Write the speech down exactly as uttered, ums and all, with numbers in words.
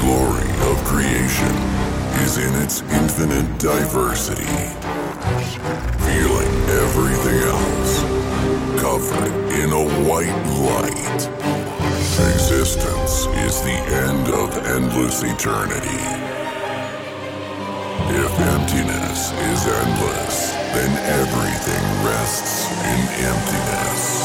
glory of creation is in its infinite diversity. Feeling everything else covered in a white light. Existence is the end of endless eternity. If emptiness is endless, then everything rests in emptiness.